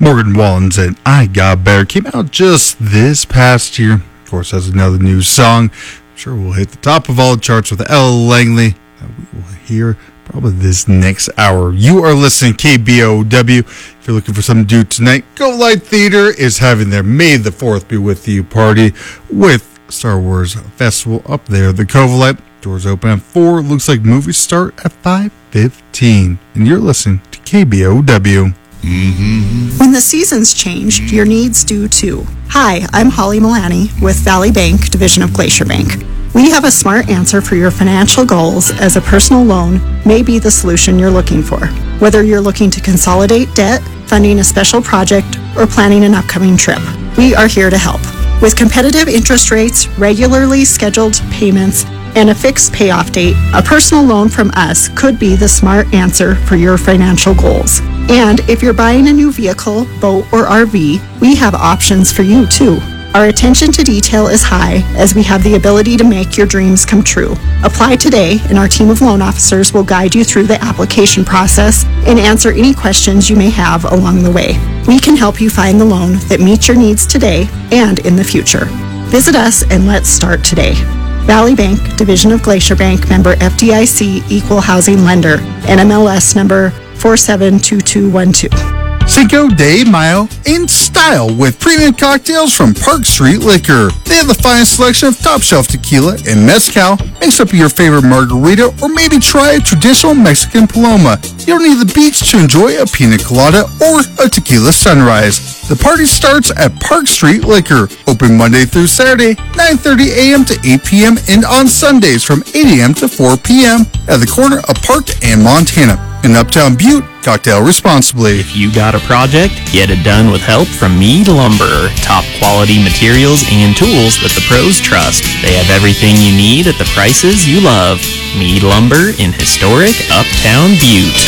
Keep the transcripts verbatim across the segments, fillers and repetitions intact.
Morgan Wallen's and I Got Better came out just this past year. Of course, has another new song. I'm sure we'll hit the top of all the charts with Ella Langley. That we will hear probably this next hour. You are listening to K B O W. If you're looking for something to do tonight, Go Light Theater is having their May the fourth Be With You party with Star Wars Festival up there at the Covalite. Doors open at four. Looks like movies start at five fifteen. And you're listening to K B O W. Mm-hmm. When the seasons change, your needs do too. Hi, I'm Holly Milani with Valley Bank, Division of Glacier Bank. We have a smart answer for your financial goals, as a personal loan may be the solution you're looking for. Whether you're looking to consolidate debt, funding a special project, or planning an upcoming trip, we are here to help. With competitive interest rates, regularly scheduled payments, and a fixed payoff date, a personal loan from us could be the smart answer for your financial goals. And if you're buying a new vehicle, boat, or R V, we have options for you too. Our attention to detail is high, as we have the ability to make your dreams come true. Apply today, and our team of loan officers will guide you through the application process and answer any questions you may have along the way. We can help you find the loan that meets your needs today and in the future. Visit us and let's start today. Valley Bank, Division of Glacier Bank, member F D I C, Equal Housing Lender, N M L S number four seven two two one two. Cinco de Mayo in style with premium cocktails from Park Street Liquor. They have the finest selection of top shelf tequila and mezcal. Mix up your favorite margarita or maybe try a traditional Mexican paloma. You don't need the beach to enjoy a pina colada or a tequila sunrise. The party starts at Park Street Liquor, open Monday through Saturday, nine thirty a.m. to eight p.m. and on Sundays from eight a.m. to four p.m. at the corner of Park and Montana. In Uptown Butte, cocktail responsibly. If you got a project, get it done with help from Mead Lumber. Top quality materials and tools that the pros trust. They have everything you need at the prices you love. Mead Lumber in historic Uptown Butte.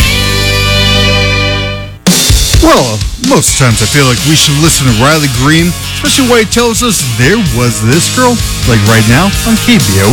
Well, most times I feel like we should listen to Riley Green, especially when he tells us there was this girl, like right now on K B O.